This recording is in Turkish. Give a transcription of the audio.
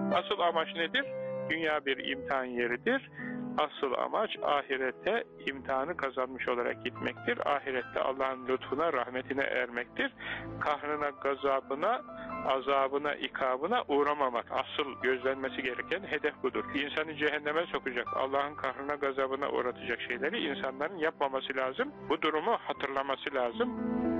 Asıl amaç nedir? Dünya bir imtihan yeridir. Asıl amaç ahirete imtihanı kazanmış olarak gitmektir. Ahirette Allah'ın lütfuna, rahmetine ermektir. Kahrına, gazabına, azabına, ikabına uğramamak. Asıl gözlenmesi gereken hedef budur. İnsanı cehenneme sokacak, Allah'ın kahrına, gazabına uğratacak şeyleri insanların yapmaması lazım. Bu durumu hatırlaması lazım.